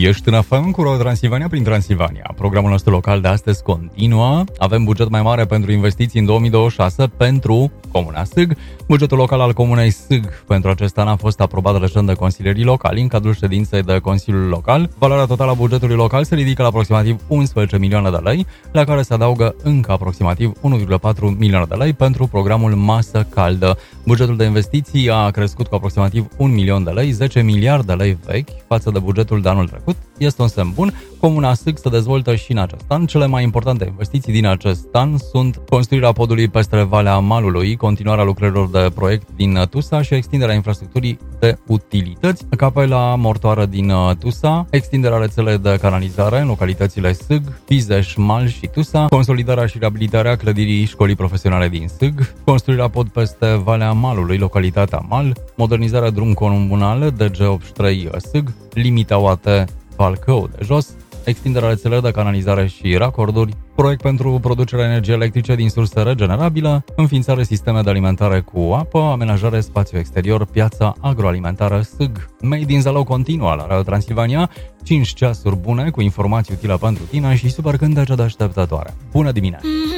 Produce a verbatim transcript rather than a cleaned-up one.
Ești în F M cu Radio Transilvania prin Transilvania. Programul nostru local de astăzi continuă. Avem buget mai mare pentru investiții în două mii douăzeci și șase pentru Comuna Sâg. Bugetul local al Comunei Sâg pentru acest an a fost aprobat recent de consilierii locali în cadrul ședinței de Consiliul Local. Valoarea totală a bugetului local se ridică la aproximativ unsprezece milioane de lei, la care se adaugă încă aproximativ unu virgulă patru milioane de lei pentru programul Masă Caldă. Bugetul de investiții a crescut cu aproximativ un milion de lei, zece miliarde de lei vechi față de bugetul de anul trecut. Este un semn bun. Comuna Sâg se dezvoltă și în acest an. Cele mai importante investiții din acest an sunt construirea podului peste Valea Malului, continuarea lucrărilor de proiect din Tusa și extinderea infrastructurii de utilități, capela mortoară din Tusa, extinderea rețelei de canalizare în localitățile Sâg, Pizeș, Mal și Tusa, consolidarea și reabilitarea clădirii școlii profesionale din Sâg, construirea pod peste Valea Malului, localitatea Mal, modernizarea drum comunal D G optzeci și trei Sâg, limita O A T Valcău de Jos, extinderea rețelei de canalizare și racorduri, proiect pentru producerea energiei electrice din surse regenerabilă, înființare sisteme de alimentare cu apă, amenajare spațiu exterior, piața agroalimentară Sâg. Made in Zalău continuă la Radio Transilvania, cinci ceasuri bune cu informații utile pentru tine și super cântece de așteptătoare. Bună dimineața!